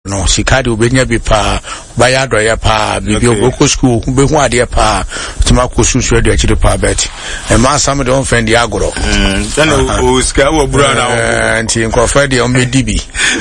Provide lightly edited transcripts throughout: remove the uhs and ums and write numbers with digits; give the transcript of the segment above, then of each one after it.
no sika de obenya bi pa baya doye pa bibi oboko school be hu ade pa tuma ko susu de akire pa bet e ma sam de on friend ya agoro then o sika wo bura na anti nkofa de on be dibi.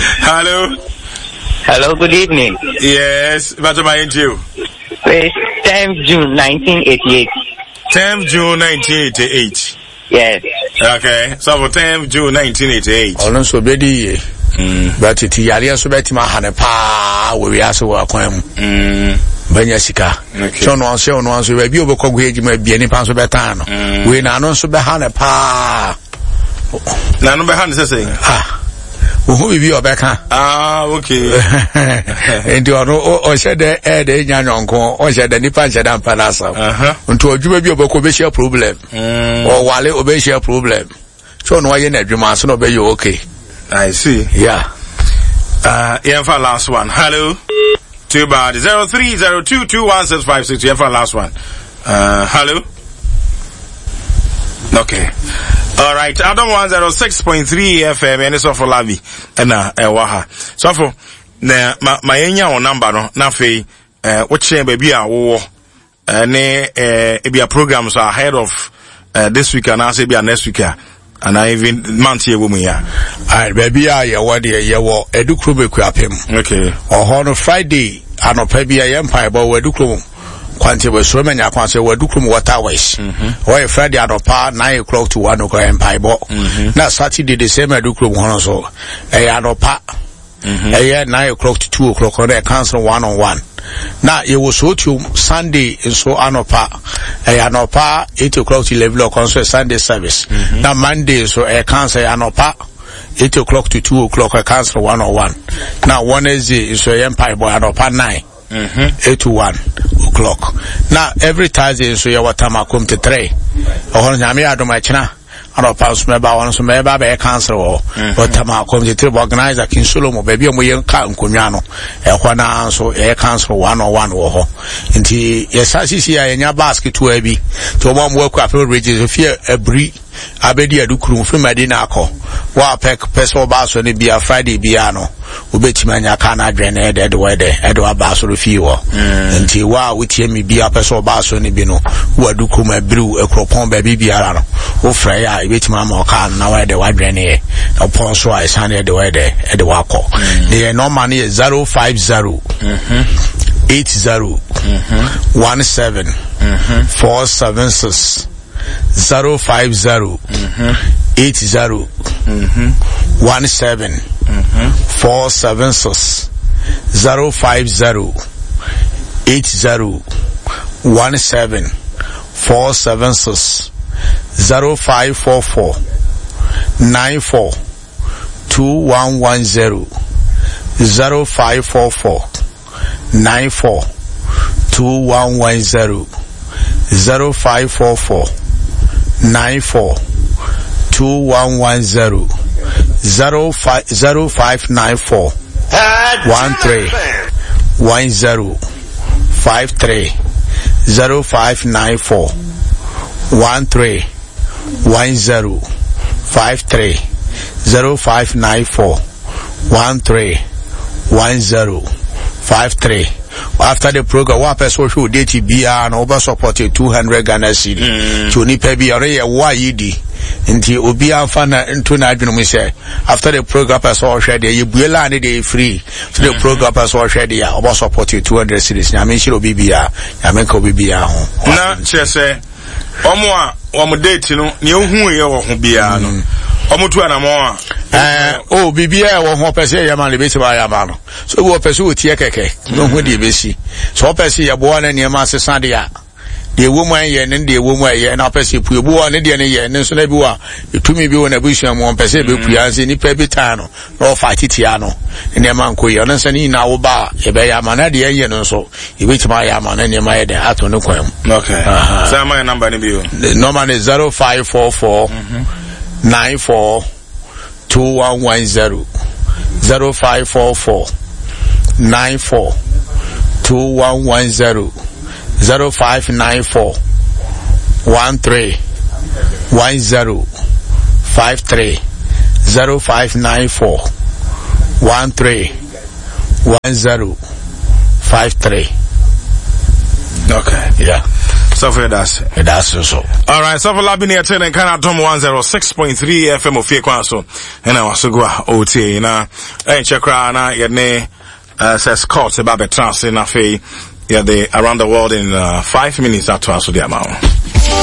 Hello, good evening. Yes, what am I into? It's 10th June 1988. 10th June 1988. Yes. Okay, so for 10th June 1988. Ono so bedi but it yari so beti ma hane pa we aso wa kwan banya sika. So no anso we bi obekọ gwe ejima bia ni pa so beta no. We na no so be hane pa. Na no be hane say who be obeka okay enti ono said the nyanonko o said the nipa said am palasa nto adwuma bi obeko be share problem or wale obe share problem so no aye na adwuma so no be you okay. I see. Yeah. Yeah, for last one. Hello. Too bad. 0302216562. Yeah, for last one. Hello. Okay. All right. I don't want 06.3 FM and it's for Lavi and Waha. So for na my enya number no na fe what chamber be a war ne be a programs ahead of this week and I say be next week. And I even month here woman ya. Alright, baby, I what the year war edukro be kwapem. Okay. Or on Friday, and opebi a empire, but we edukro quantity was so many accounts we edukro water waste. Or Friday at opa 9 o'clock to 1 o'clock empire, but now Saturday the same edukro one so. A opa. A 9 o'clock to 2 o'clock on a council 1-on-1. Now it was so to Sunday in so anopa 8 o'clock to 11 o'clock on Sunday service. Now Monday so a council anopa 8 o'clock to 2 o'clock a council 1-on-1. Now Wednesday is so empire boy anopa 9 8 to 1 o'clock. Now every Thursday so your time come to 3 or nyame adoma china ano pass member one so member be council or tama committee organizer kin solomo baby o yen ka nkonwa no e ho na so e council 1-on-1 wo ho nti yesasisi ya nya basket to abi to mo mo akwa pe register fear abri abedi adukuru fi madina akọ wa pek peso baso ne bia Friday bia no obetima nya ka na adwene e de wa baso ro fi wo nti wa wutie mi bia peso baso ne bi no wa adukuru ma briu ekropon ba bia no wo fra ya obetima ma ka na wa de wa adwene e opon so ai san de wa de wa akọ the normal ne 050 80 17 476 050 80 17 476 050 80 17 476 0544 94 2110 0544 94 2110 0544 94 2110 0594 13 10 53 0594 13 10 53 0594 13 10 53. After the program, one person who did be an over supported 200 Ghana cedi. To nipa be a YED. Until Obia Fana into Nadrum say, after the program, person already, you will land it free. So the program, person already, over supported 200 cedis. I mean, she'll be a Yamenko be a home. Now, she say, Omo date, you know, who you are Biano. Omutu anamoa bibia wo ho pese ya man le besi ba ya ba no so wo pese wo tie keke no ho de besi so pese ya bo na niam asesa de ya de wo mu an ye ne de wo mu aye na pese pu ebu ne de ne ye ne so na bi wa etumi bi wo na busu am pese be pu ya se ni pa bi ta no no fa titia no ne man ko ye no se ni na wo ba ye be ya ma na de ye no so e be tima ya ma na ne ma ye de ato ne kwam. Okay. Say my number ni bi o. The number is 0544 94 2110 0544 94 2110 0594 13 10 53 0594 13 1053. Okay. Yeah. So for that's so. All right. So for Labini attend and kind of 106.3 FM of Fiekwaso. And I was go OT na check na yene says Scott about the trans in a fee. Yeah, they around the world in 5 minutes after us the amount.